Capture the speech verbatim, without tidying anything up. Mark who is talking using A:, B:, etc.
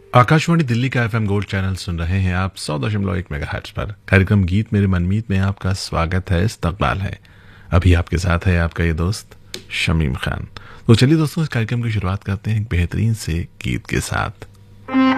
A: आकाशवाणी दिल्ली का FM gold channel सुन रहे हैं आप सौ दशमलव एक मेगाहर्ट्ज पर। कार्यक्रम गीत मेरे मनमीत में आपका स्वागत है, इस्तकबाल है। अभी आपके साथ है आपका ये दोस्त शमीम खान। तो चलिए दोस्तों, इस कार्यक्रम की शुरुआत करते हैं एक बेहतरीन से गीत के साथ।